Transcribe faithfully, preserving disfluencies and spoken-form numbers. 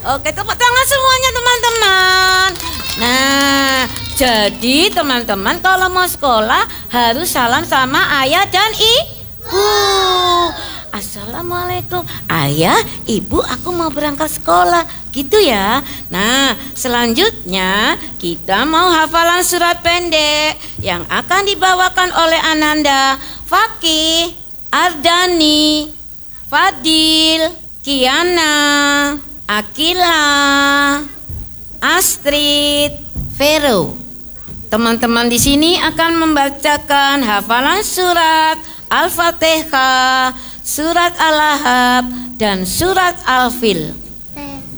Oke, tepuk tangan semuanya teman-teman. Nah, jadi teman-teman kalau mau sekolah harus salam sama ayah dan ibu. Assalamualaikum, ayah, ibu, aku mau berangkat sekolah, gitu ya. Nah, selanjutnya kita mau hafalan surat pendek yang akan dibawakan oleh Ananda, Fakih, Ardani, Fadil, Kiana, Akila, Astrid, Vero. Teman-teman di sini akan membacakan hafalan surat Al-Fatihah, surat Al-Ahzab, dan surat Al-Fil.